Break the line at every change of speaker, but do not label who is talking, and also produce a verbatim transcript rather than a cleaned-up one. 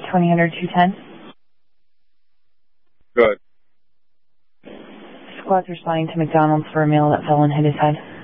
twenty under two ten.
Good.
Squad's responding to McDonald's for a male that fell and hit his head.